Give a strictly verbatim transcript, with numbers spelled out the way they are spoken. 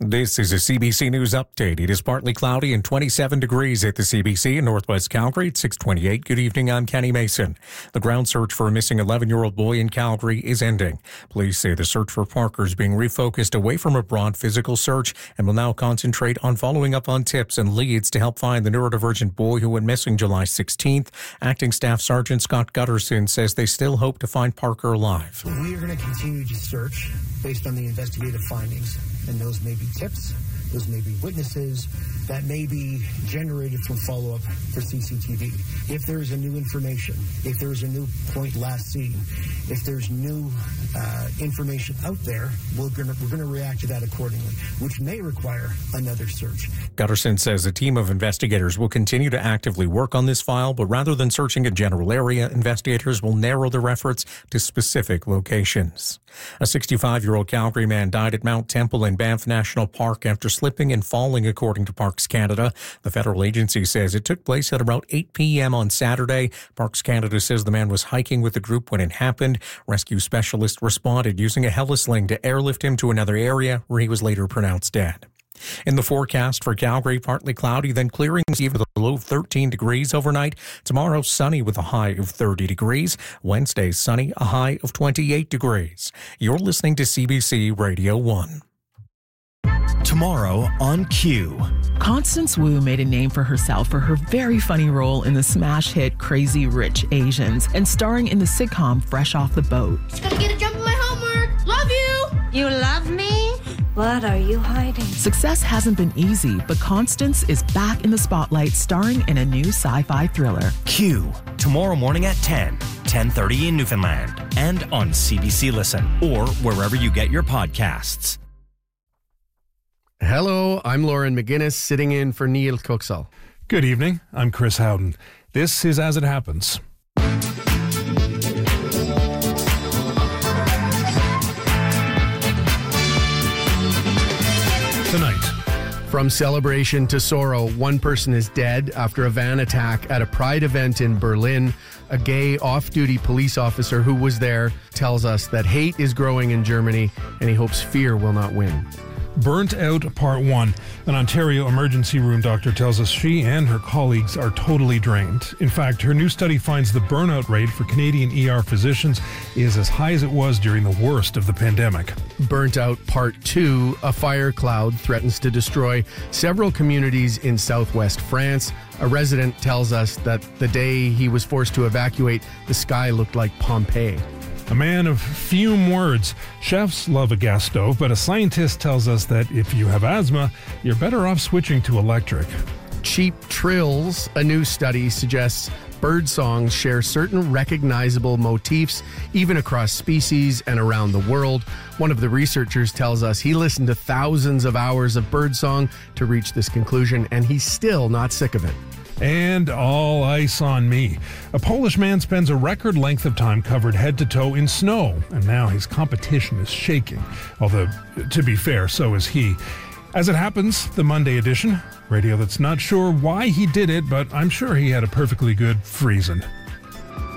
This is a C B C News update. It is partly cloudy and twenty-seven degrees at the C B C in Northwest Calgary at six twenty-eight. Good evening, I'm Kenny Mason. The ground search for a missing eleven-year-old boy in Calgary is ending. Police say the search for Parker is being refocused away from a broad physical search and will now concentrate on following up on tips and leads to help find the neurodivergent boy who went missing July sixteenth. Acting Staff Sergeant Scott Gutterson says they still hope to find Parker alive. We are going to continue to search based on the investigative findings, and those may be tips, those may be witnesses, that may be generated from follow-up for C C T V. If there is a new information, if there is a new point last seen, if there's new uh, information out there, we're going we're going to react to that accordingly, which may require another search. Gutterson says a team of investigators will continue to actively work on this file, but rather than searching a general area, investigators will narrow their efforts to specific locations. A sixty-five-year-old Calgary man died at Mount Temple in Banff National Park after slipping and falling, according to Parks Canada. The federal agency says it took place at about eight p.m. on Saturday. Parks Canada says the man was hiking with the group when it happened. Rescue specialists responded using a helisling to airlift him to another area where he was later pronounced dead. In the forecast for Calgary, partly cloudy, then clearing even with a low of thirteen degrees overnight. Tomorrow, sunny with a high of thirty degrees. Wednesday, sunny, a high of twenty-eight degrees. You're listening to C B C Radio one. Tomorrow on Q. Constance Wu made a name for herself for her very funny role in the smash hit Crazy Rich Asians and starring in the sitcom Fresh Off the Boat. Just gotta get a jump in my homework. Love you. You love me? What are you hiding? Success hasn't been easy, but Constance is back in the spotlight starring in a new sci-fi thriller. Q. Tomorrow morning at ten, ten thirty in Newfoundland, and on C B C Listen or wherever you get your podcasts. Hello, I'm Lauren McGuinness, sitting in for Neil Cooksall. Good evening, I'm Chris Howden. This is As It Happens. Tonight. From celebration to sorrow, one person is dead after a van attack at a Pride event in Berlin. A gay off-duty police officer who was there tells us that hate is growing in Germany and he hopes fear will not win. Burnt Out Part one. An Ontario emergency room doctor tells us she and her colleagues are totally drained. In fact, her new study finds the burnout rate for Canadian E R physicians is as high as it was during the worst of the pandemic. Burnt Out Part two. A fire cloud threatens to destroy several communities in southwest France. A resident tells us that the day he was forced to evacuate, the sky looked like Pompeii. A man of few words. Chefs love a gas stove, but a scientist tells us that if you have asthma, you're better off switching to electric. Cheap trills. A new study suggests bird songs share certain recognizable motifs, even across species and around the world. One of the researchers tells us he listened to thousands of hours of birdsong to reach this conclusion, and he's still not sick of it. And all ice on me. A Polish man spends a record length of time covered head to toe in snow, and now his competition is shaking. Although, to be fair, so is he. As it happens, the Monday edition, radio that's not sure why he did it, but I'm sure he had a perfectly good reason.